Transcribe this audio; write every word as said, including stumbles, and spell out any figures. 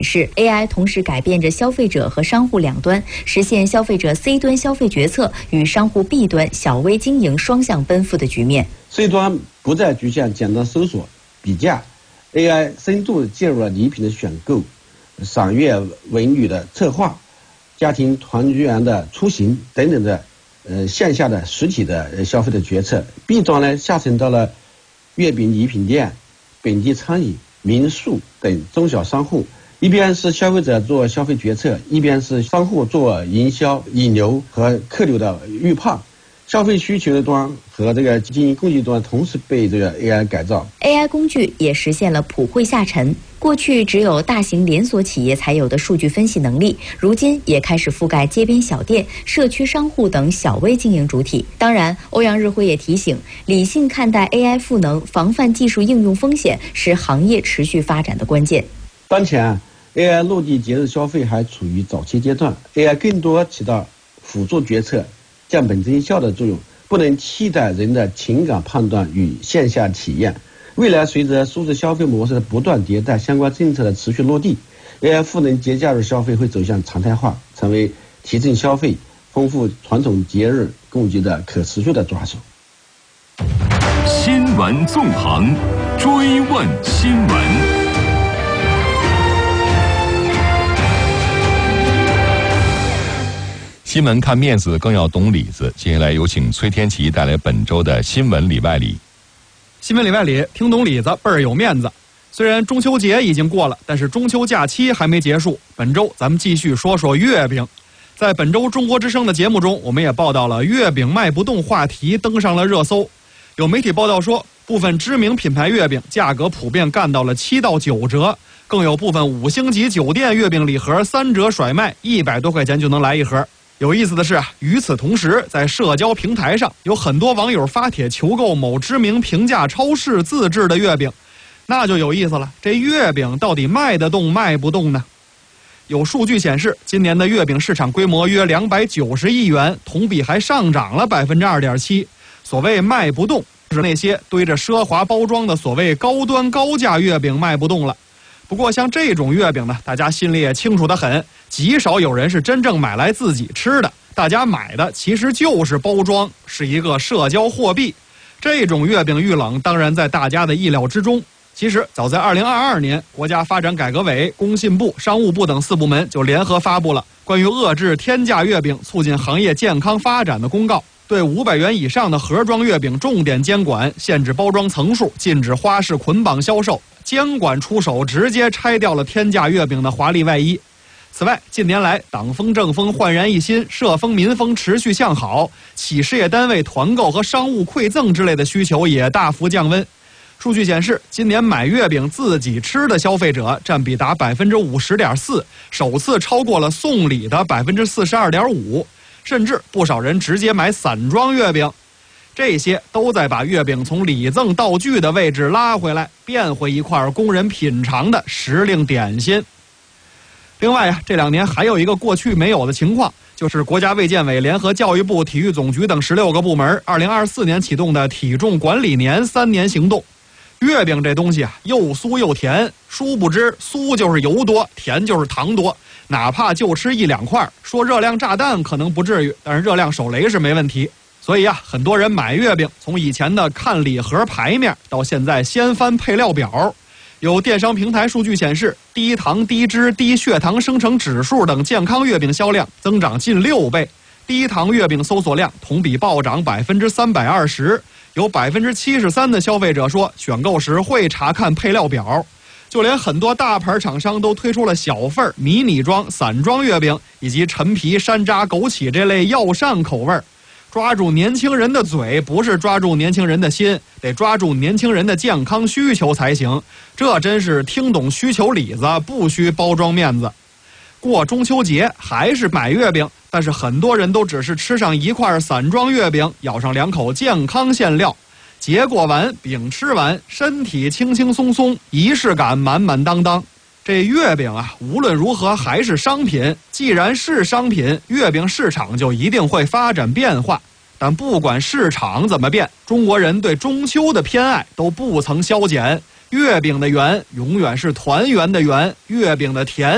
示 ，A I 同时改变着消费者和商户两端，实现消费者 C 端消费决策与商户 B 端小微经营双向奔赴的局面。 C 端不再局限简单搜索、比价 ，A I 深度介入了礼品的选购、赏月文旅的策划、家庭团圆的出行等等的，呃线下的实体的消费的决策。B 端呢下沉到了月饼礼品店、本地餐饮、民宿等中小商户，一边是消费者做消费决策，一边是商户做营销、引流和客流的预判。消费需求的端和这个经营工具端同时被这个 A I 改造。 A I 工具也实现了普惠下沉。过去只有大型连锁企业才有的数据分析能力，如今也开始覆盖街边小店、社区商户等小微经营主体。当然，欧阳日辉也提醒，理性看待 A I 赋能，防范技术应用风险，是行业持续发展的关键。 当前 A I 落地节日消费还处于早期阶段 ，A I 更多起到辅助决策、降本增效的作用，不能替代人的情感判断与线下体验。未来随着数字消费模式的不断迭代，相关政策的持续落地 ，A I 赋能节假日消费会走向常态化，成为提振消费、丰富传统节日供给的可持续的抓手。 新闻纵横，追问新闻。新闻看面子，更要懂里子。接下来有请崔天琪带来本周的新闻里外里。 新闻里外里，听懂里子倍儿有面子。虽然中秋节已经过了，但是中秋假期还没结束。本周咱们继续说说月饼。在本周中国之声的节目中，我们也报道了月饼卖不动话题登上了热搜。有媒体报道说，部分知名品牌月饼价格普遍干到了七到九折，更有部分五星级酒店月饼礼盒三折甩卖，一百多块钱就能来一盒。有意思的是啊，与此同时，在社交平台上有很多网友发帖求购某知名平价超市自制的月饼，那就有意思了。这月饼到底卖得动卖不动呢？有数据显示，今年的月饼市场规模约两百九十亿元，同比还上涨了百分之二点七。所谓卖不动，是那些堆着奢华包装的所谓高端高价月饼卖不动了。不过像这种月饼呢，大家心里也清楚得很，极少有人是真正买来自己吃的，大家买的其实就是包装，是一个社交货币。这种月饼遇冷当然在大家的意料之中。其实早在二零二二年，国家发展改革委、工信部、商务部等四部门就联合发布了关于遏制天价月饼、促进行业健康发展的公告，对五百元以上的盒装月饼重点监管，限制包装层数，禁止花式捆绑销售。监管出手，直接拆掉了天价月饼的华丽外衣。此外，近年来党风政风焕然一新，社风民风持续向好，企事业单位团购和商务馈赠之类的需求也大幅降温。数据显示，今年买月饼自己吃的消费者占比达百分之五十点四，首次超过了送礼的百分之四十二点五，甚至不少人直接买散装月饼。这些都在把月饼从礼赠道具的位置拉回来，变回一块供人品尝的时令点心。另外呀，这两年还有一个过去没有的情况，就是国家卫健委联合教育部、体育总局等十六个部门，二零二四年启动的体重管理年三年行动。月饼这东西啊，又酥又甜，殊不知酥就是油多，甜就是糖多。哪怕就吃一两块，说热量炸弹可能不至于，但是热量手雷是没问题。所以啊，很多人买月饼，从以前的看礼盒牌面，到现在先翻配料表。有电商平台数据显示，低糖、低脂、低血糖生成指数等健康月饼销量增长近六倍，低糖月饼搜索量同比暴涨百分之三百二十。有百分之七十三的消费者说，选购时会查看配料表。就连很多大牌厂商都推出了小份、迷你装、散装月饼，以及陈皮、山楂、枸杞这类药膳口味。抓住年轻人的嘴，不是抓住年轻人的心，得抓住年轻人的健康需求才行。这真是听懂需求里子，不需包装面子。过中秋节还是买月饼，但是很多人都只是吃上一块散装月饼，咬上两口健康馅料。节过完，饼吃完，身体轻轻松松，仪式感满满当当。这月饼啊，无论如何还是商品。既然是商品，月饼市场就一定会发展变化。但不管市场怎么变，中国人对中秋的偏爱都不曾消减。月饼的圆永远是团圆的圆，月饼的甜